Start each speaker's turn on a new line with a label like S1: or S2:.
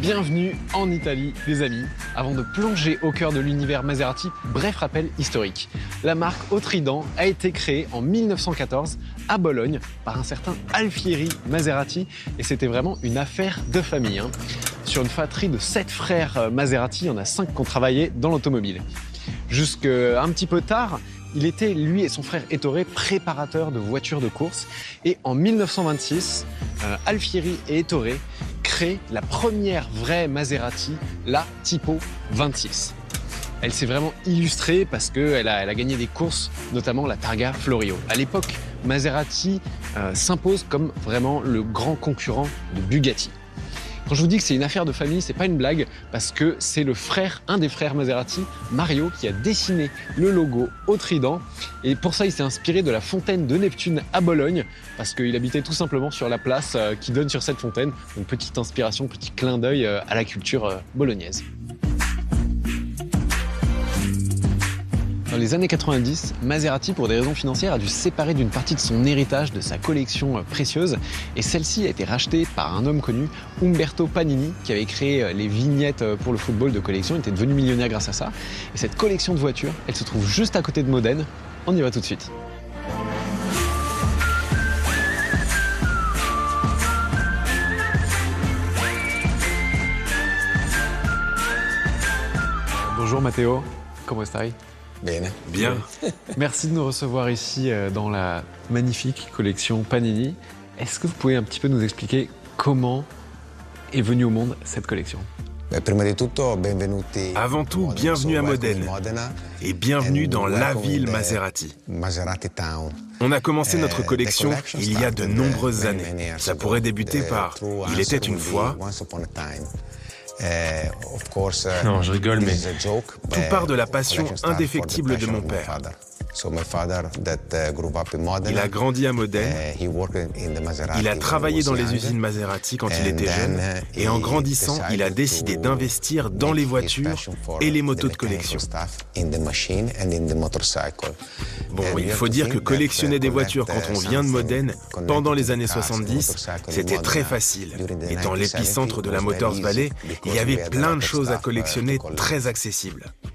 S1: Bienvenue en Italie, les amis. Avant de plonger au cœur de l'univers Maserati, bref rappel historique. La marque Autrident a été créée en 1914 à Bologne par un certain Alfieri Maserati et c'était vraiment une affaire de famille. Sur une fratrie de 7 frères Maserati, il y en a 5 qui ont travaillé dans l'automobile. Jusqu'à un petit peu tard, il était, lui et son frère Ettore, préparateurs de voitures de course. Et en 1926, Alfieri et Ettore créent la première vraie Maserati, la Tipo 26. Elle s'est vraiment illustrée parce qu'elle a gagné des courses, notamment la Targa Florio. À l'époque, Maserati s'impose comme vraiment le grand concurrent de Bugatti. Quand je vous dis que c'est une affaire de famille, c'est pas une blague, parce que c'est un des frères Maserati, Mario, qui a dessiné le logo Autrident. Et pour ça, il s'est inspiré de la fontaine de Neptune à Bologne, parce qu'il habitait tout simplement sur la place qui donne sur cette fontaine. Donc petite inspiration, petit clin d'œil à la culture bolognaise. Dans les années 90, Maserati, pour des raisons financières, a dû se séparer d'une partie de son héritage, de sa collection précieuse. Et celle-ci a été rachetée par un homme connu, Umberto Panini, qui avait créé les vignettes pour le football de collection. Il était devenu millionnaire grâce à ça. Et cette collection de voitures, elle se trouve juste à côté de Modène. On y va tout de suite. Bonjour Matteo, comment stai?
S2: Bien.
S1: Merci de nous recevoir ici dans la magnifique collection Panini. Est-ce que vous pouvez un petit peu nous expliquer comment est venue au monde cette collection?
S2: Avant tout, bienvenue à Modène et bienvenue dans la ville Maserati. On a commencé notre collection il y a de nombreuses années. Ça pourrait débuter par « Il était une fois ». Non, je rigole, mais tout part de la passion indéfectible de mon père. Il a grandi à Modène, il a travaillé dans les usines Maserati quand il était jeune, et en grandissant, il a décidé d'investir dans les voitures et les motos de collection. Bon, il faut dire que collectionner des voitures quand on vient de Modène, pendant les années 70, c'était très facile. Étant l'épicentre de la Motors Valley, il y avait plein de choses à collectionner très accessibles.